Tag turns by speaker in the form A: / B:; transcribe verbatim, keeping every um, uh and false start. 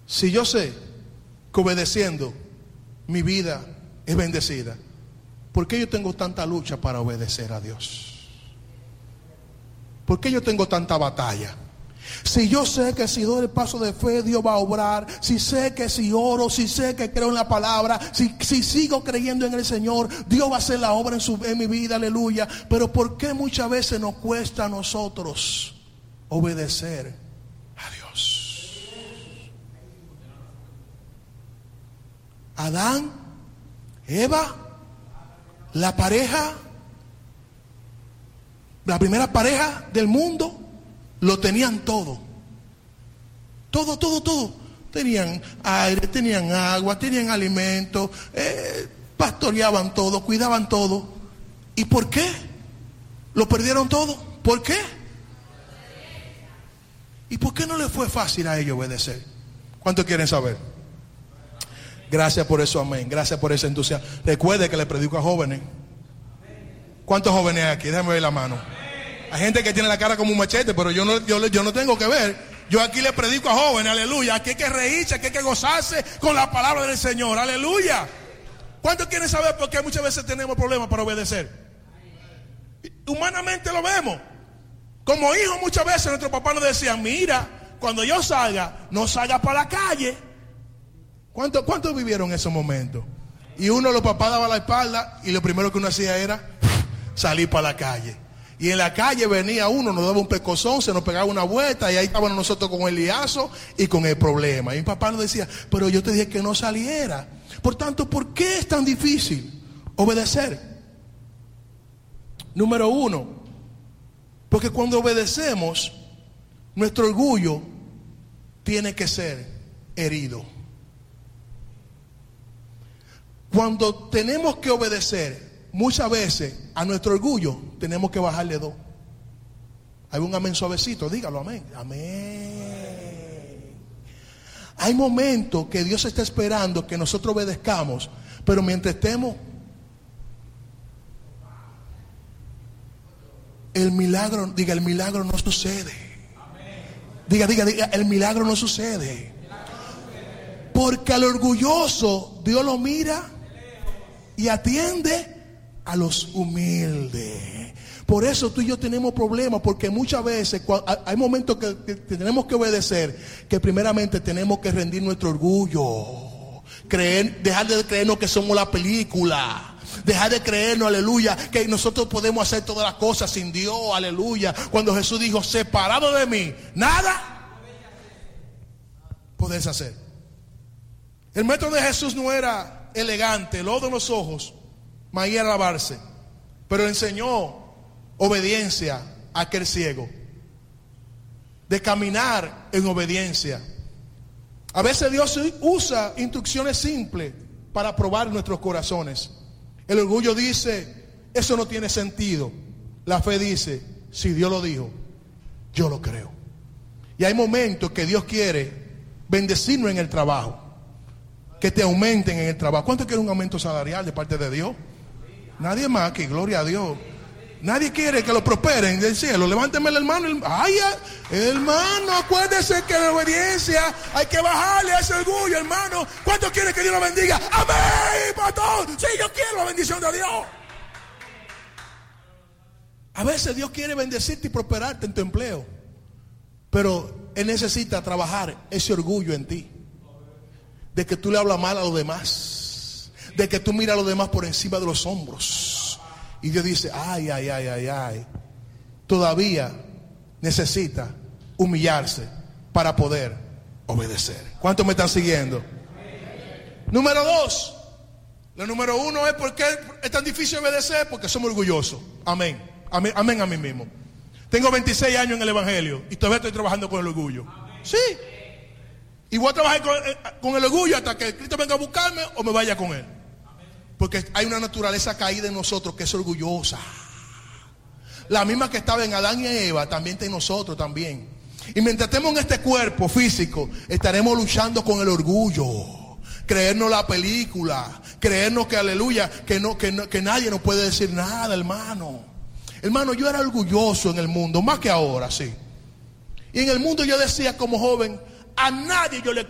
A: Si yo sé que obedeciendo mi vida es bendecida, ¿por qué yo tengo tanta lucha para obedecer a Dios? ¿Por qué yo tengo tanta batalla? Si yo sé que si doy el paso de fe, Dios va a obrar. Si sé que si oro, si sé que creo en la palabra, si, si sigo creyendo en el Señor, Dios va a hacer la obra en, su, en mi vida, aleluya. Pero ¿por qué muchas veces nos cuesta a nosotros obedecer a Dios? Adán, Eva, la pareja, la primera pareja del mundo, lo tenían todo. Todo, todo, todo. Tenían aire, tenían agua, tenían alimento, eh, pastoreaban todo, cuidaban todo. ¿Y por qué? ¿Lo perdieron todo? ¿Por qué? ¿Y por qué no les fue fácil a ellos obedecer? ¿Cuántos quieren saber? Gracias por eso, amén. Gracias por ese entusiasmo. Recuerde que le predico a jóvenes. ¿Cuántos jóvenes hay aquí? Déjame ver la mano. Hay gente que tiene la cara como un machete, pero yo no, yo, yo no tengo que ver. Yo aquí le predico a jóvenes, aleluya. Aquí hay que reírse, aquí hay que gozarse con la palabra del Señor, aleluya. ¿Cuántos quieren saber por qué muchas veces tenemos problemas para obedecer? Humanamente lo vemos. Como hijos muchas veces nuestros papás nos decían, mira, cuando yo salga, no salga para la calle. ¿Cuántos, cuántos vivieron esos momentos? Y uno, los papás daban la espalda y lo primero que uno hacía era salir para la calle. Y en la calle venía uno, nos daba un pescozón, se nos pegaba una vuelta y ahí estábamos nosotros con el liazo y con el problema. Y mi papá nos decía, pero yo te dije que no saliera. Por tanto, ¿por qué es tan difícil obedecer? Número uno, porque cuando obedecemos, nuestro orgullo tiene que ser herido. Cuando tenemos que obedecer, muchas veces a nuestro orgullo tenemos que bajarle dos. Hay un amén suavecito, dígalo, amén. Amén. Hay momentos que Dios está esperando que nosotros obedezcamos, pero mientras estemos, el milagro, diga, el milagro no sucede. Diga, diga, diga, el milagro no sucede. Porque al orgulloso Dios lo mira y atiende a los humildes. Por eso tú y yo tenemos problemas, porque muchas veces hay momentos que, que tenemos que obedecer, que primeramente tenemos que rendir nuestro orgullo, creer, dejar de creernos que somos la película, dejar de creernos, aleluya, que nosotros podemos hacer todas las cosas sin Dios, aleluya. Cuando Jesús dijo, separado de mí, nada podés hacer. El método de Jesús no era elegante, lodo en los ojos, maíz a lavarse, pero enseñó obediencia a aquel ciego, de caminar en obediencia. A veces Dios usa instrucciones simples para probar nuestros corazones. El orgullo dice, eso no tiene sentido. La fe dice, si Dios lo dijo, yo lo creo. Y hay momentos que Dios quiere bendecirnos en el trabajo, que te aumenten en el trabajo. ¿Cuánto quiere un aumento salarial de parte de Dios? Nadie más que, gloria a Dios. Nadie quiere que lo prosperen del cielo. Levánteme la mano. Ay, hermano, acuérdese que la obediencia hay que bajarle a ese orgullo, hermano. ¿Cuánto quiere que Dios lo bendiga? Amén, pastor. Sí, yo quiero la bendición de Dios. A veces Dios quiere bendecirte y prosperarte en tu empleo, pero Él necesita trabajar ese orgullo en ti, de que tú le hablas mal a los demás, de que tú miras a los demás por encima de los hombros. Y Dios dice, ay, ay, ay, ay, ay, todavía necesita humillarse para poder obedecer. ¿Cuántos me están siguiendo? Amén. Número dos, lo número uno es por qué es tan difícil obedecer, porque somos orgullosos. Amén, amén, amén a mí mismo. Tengo veintiséis años en el evangelio y todavía estoy trabajando con el orgullo. Amén. Sí. Y voy a trabajar con, con el orgullo hasta que Cristo venga a buscarme o me vaya con Él. Porque hay una naturaleza caída en nosotros que es orgullosa. La misma que estaba en Adán y Eva también está en nosotros también. Y mientras estemos en este cuerpo físico, estaremos luchando con el orgullo. Creernos la película. Creernos que, aleluya, que, no, que, no, que nadie nos puede decir nada, hermano. Hermano, yo era orgulloso en el mundo, más que ahora, sí. Y en el mundo yo decía como joven, a nadie yo le